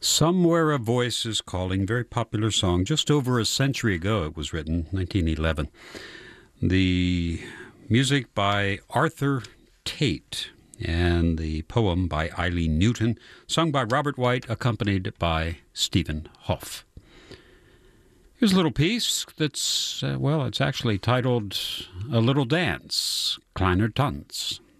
Somewhere a Voice is Calling, very popular song. Just over a century ago it was written, 1911. The music by Arthur Tate and the poem by Eileen Newton, sung by Robert White, accompanied by Stephen Hoff. Here's a little piece that's, it's actually titled A Little Dance, Kleiner Tanz.